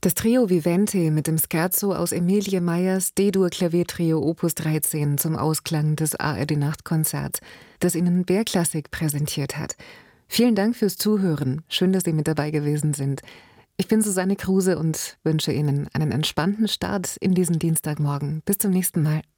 Das Trio Vivente mit dem Scherzo aus Emilie Meyers D-Dur-Klaviertrio Opus 13 zum Ausklang des ARD-Nachtkonzerts, das Ihnen BR-Klassik präsentiert hat. Vielen Dank fürs Zuhören. Schön, dass Sie mit dabei gewesen sind. Ich bin Susanne Kruse und wünsche Ihnen einen entspannten Start in diesen Dienstagmorgen. Bis zum nächsten Mal.